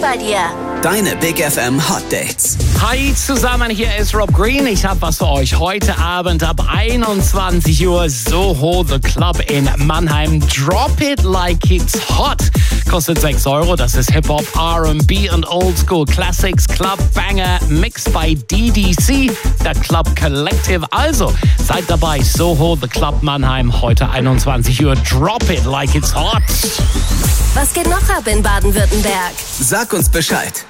bei dir. Deine Big FM Hot Dates. Hi zusammen, hier ist Rob Green. Ich habe was für euch heute Abend ab 21 Uhr. Soho The Club in Mannheim. Drop it like it's hot. Kostet 6 Euro. Das ist Hip-Hop, R&B und Oldschool Classics. Club Banger mixed by DDC, der Club Collective. Also, seid dabei. Soho The Club Mannheim, heute 21 Uhr. Drop it like it's hot. Was geht noch ab in Baden-Württemberg? Sag uns Bescheid.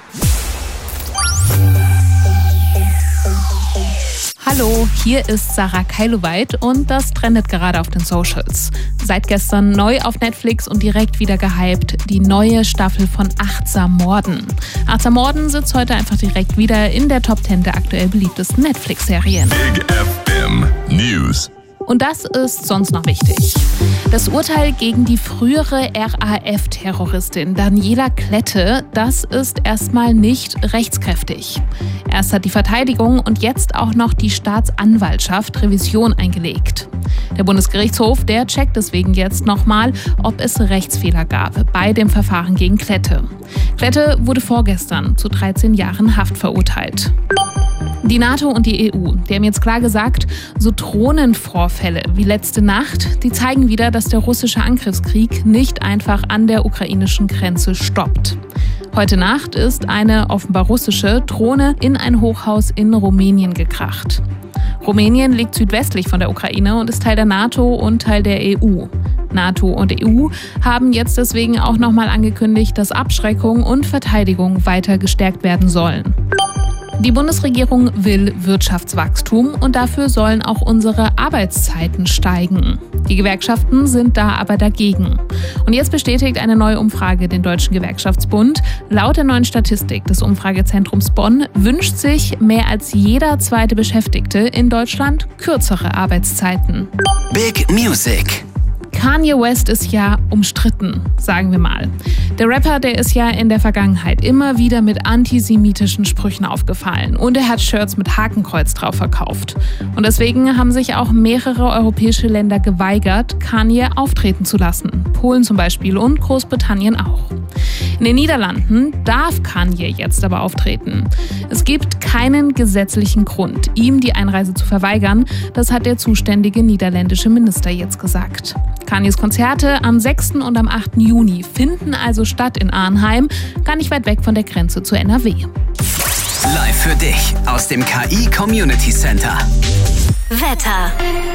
Hallo, hier ist Sarah Keiloweit und das trendet gerade auf den Socials. Seit gestern neu auf Netflix und direkt wieder gehypt, die neue Staffel von Achtsam Morden. Achtsam Morden sitzt heute einfach direkt wieder in der Top 10 der aktuell beliebtesten Netflix-Serien. Big FM News. Und das ist sonst noch wichtig. Das Urteil gegen die frühere RAF-Terroristin Daniela Klette, das ist erstmal nicht rechtskräftig. Erst hat die Verteidigung und jetzt auch noch die Staatsanwaltschaft Revision eingelegt. Der Bundesgerichtshof, der checkt deswegen jetzt nochmal, ob es Rechtsfehler gab bei dem Verfahren gegen Klette. Klette wurde vorgestern zu 13 Jahren Haft verurteilt. Die NATO und die EU, die haben jetzt klar gesagt, so Drohnenvorfälle wie letzte Nacht, die zeigen wieder, dass der russische Angriffskrieg nicht einfach an der ukrainischen Grenze stoppt. Heute Nacht ist eine offenbar russische Drohne in ein Hochhaus in Rumänien gekracht. Rumänien liegt südwestlich von der Ukraine und ist Teil der NATO und Teil der EU. NATO und EU haben jetzt deswegen auch nochmal angekündigt, dass Abschreckung und Verteidigung weiter gestärkt werden sollen. Die Bundesregierung will Wirtschaftswachstum und dafür sollen auch unsere Arbeitszeiten steigen. Die Gewerkschaften sind da aber dagegen. Und jetzt bestätigt eine neue Umfrage den Deutschen Gewerkschaftsbund. Laut der neuen Statistik des Umfragezentrums Bonn wünscht sich mehr als jeder zweite Beschäftigte in Deutschland kürzere Arbeitszeiten. Big Music. Kanye West ist ja umstritten, sagen wir mal. Der Rapper, der ist ja in der Vergangenheit immer wieder mit antisemitischen Sprüchen aufgefallen und er hat Shirts mit Hakenkreuz drauf verkauft. Und deswegen haben sich auch mehrere europäische Länder geweigert, Kanye auftreten zu lassen. Polen zum Beispiel und Großbritannien auch. In den Niederlanden darf Kanye jetzt aber auftreten. Es gibt keinen gesetzlichen Grund, ihm die Einreise zu verweigern. Das hat der zuständige niederländische Minister jetzt gesagt. Kanyes Konzerte am 6. und am 8. Juni finden also statt in Arnheim, gar nicht weit weg von der Grenze zu NRW. Live für dich aus dem KI Community Center. Wetter.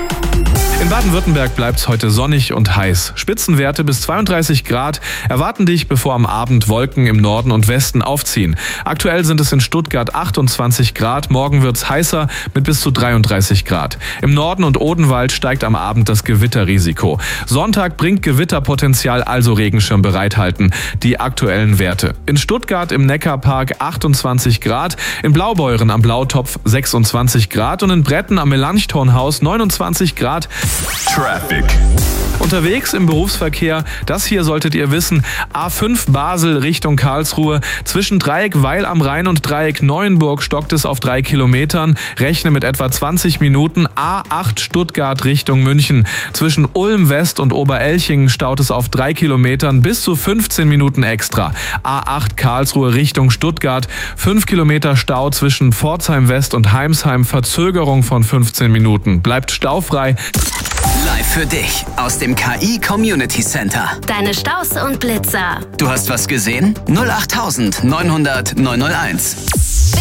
In Baden-Württemberg bleibt es heute sonnig und heiß. Spitzenwerte bis 32 Grad erwarten dich, bevor am Abend Wolken im Norden und Westen aufziehen. Aktuell sind es in Stuttgart 28 Grad, morgen wird es heißer mit bis zu 33 Grad. Im Norden und Odenwald steigt am Abend das Gewitterrisiko. Sonntag bringt Gewitterpotenzial, also Regenschirm bereithalten. Die aktuellen Werte. In Stuttgart im Neckarpark 28 Grad, in Blaubeuren am Blautopf 26 Grad und in Bretten am Melanchthonhaus 29 Grad. Traffic. Unterwegs im Berufsverkehr, das hier solltet ihr wissen, A5 Basel Richtung Karlsruhe, zwischen Dreieck Weil am Rhein und Dreieck Neuenburg stockt es auf 3 Kilometern, rechne mit etwa 20 Minuten, A8 Stuttgart Richtung München, zwischen Ulm West und Oberelchingen staut es auf 3 Kilometern bis zu 15 Minuten extra, A8 Karlsruhe Richtung Stuttgart, 5 Kilometer Stau zwischen Pforzheim West und Heimsheim, Verzögerung von 15 Minuten, bleibt staufrei. Live für dich aus dem KI Community Center. Deine Staus und Blitzer. Du hast was gesehen? 08900 901.